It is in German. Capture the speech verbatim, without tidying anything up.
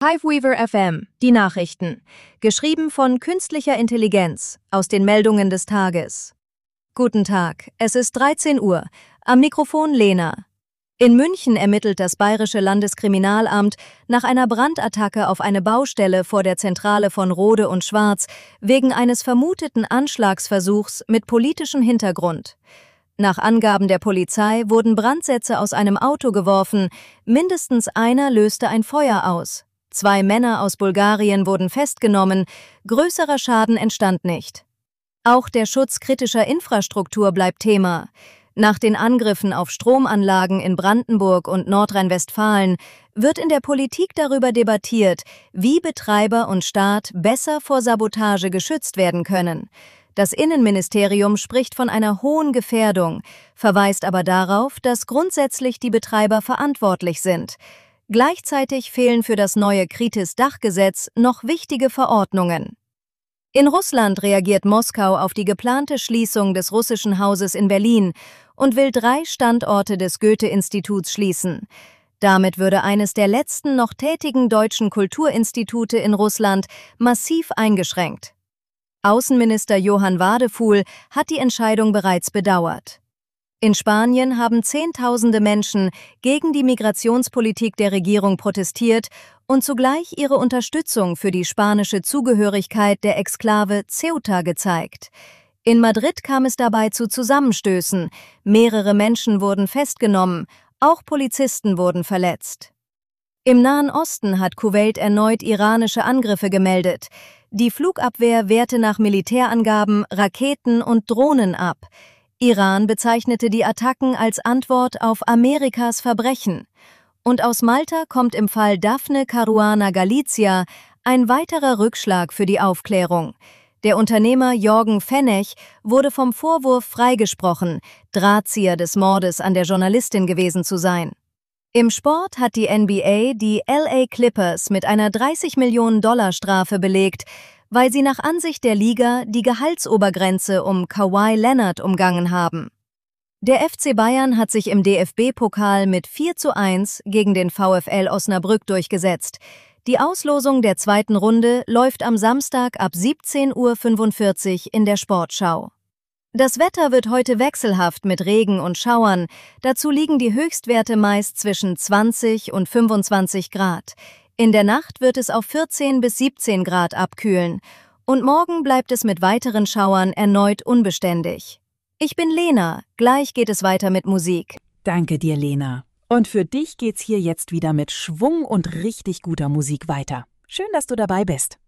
Fiveweaver F M, die Nachrichten. Geschrieben von künstlicher Intelligenz, aus den Meldungen des Tages. Guten Tag, es ist dreizehn Uhr. Am Mikrofon Lena. In München ermittelt das Bayerische Landeskriminalamt nach einer Brandattacke auf eine Baustelle vor der Zentrale von Rohde und Schwarz wegen eines vermuteten Anschlagsversuchs mit politischem Hintergrund. Nach Angaben der Polizei wurden Brandsätze aus einem Auto geworfen, mindestens einer löste ein Feuer aus. Zwei Männer aus Bulgarien wurden festgenommen, größerer Schaden entstand nicht. Auch der Schutz kritischer Infrastruktur bleibt Thema. Nach den Angriffen auf Stromanlagen in Brandenburg und Nordrhein-Westfalen wird in der Politik darüber debattiert, wie Betreiber und Staat besser vor Sabotage geschützt werden können. Das Innenministerium spricht von einer hohen Gefährdung, verweist aber darauf, dass grundsätzlich die Betreiber verantwortlich sind. Gleichzeitig fehlen für das neue Kritis-Dachgesetz noch wichtige Verordnungen. In Russland reagiert Moskau auf die geplante Schließung des russischen Hauses in Berlin und will drei Standorte des Goethe-Instituts schließen. Damit würde eines der letzten noch tätigen deutschen Kulturinstitute in Russland massiv eingeschränkt. Außenminister Johann Wadefuhl hat die Entscheidung bereits bedauert. In Spanien haben Zehntausende Menschen gegen die Migrationspolitik der Regierung protestiert und zugleich ihre Unterstützung für die spanische Zugehörigkeit der Exklave Ceuta gezeigt. In Madrid kam es dabei zu Zusammenstößen, mehrere Menschen wurden festgenommen, auch Polizisten wurden verletzt. Im Nahen Osten hat Kuwait erneut iranische Angriffe gemeldet. Die Flugabwehr wehrte nach Militärangaben Raketen und Drohnen ab. Iran bezeichnete die Attacken als Antwort auf Amerikas Verbrechen. Und aus Malta kommt im Fall Daphne Caruana Galizia ein weiterer Rückschlag für die Aufklärung. Der Unternehmer Jorgen Fenech wurde vom Vorwurf freigesprochen, Drahtzieher des Mordes an der Journalistin gewesen zu sein. Im Sport hat die N B A die L A Clippers mit einer dreißig Millionen Dollar Strafe belegt, weil sie nach Ansicht der Liga die Gehaltsobergrenze um Kawhi Leonard umgangen haben. Der F C Bayern hat sich im D F B-Pokal mit vier zu eins gegen den VfL Osnabrück durchgesetzt. Die Auslosung der zweiten Runde läuft am Samstag ab siebzehn Uhr fünfundvierzig in der Sportschau. Das Wetter wird heute wechselhaft mit Regen und Schauern. Dazu liegen die Höchstwerte meist zwischen zwanzig und fünfundzwanzig Grad. In der Nacht wird es auf vierzehn bis siebzehn Grad abkühlen. Und morgen bleibt es mit weiteren Schauern erneut unbeständig. Ich bin Lena. Gleich geht es weiter mit Musik. Danke dir, Lena. Und für dich geht's hier jetzt wieder mit Schwung und richtig guter Musik weiter. Schön, dass du dabei bist.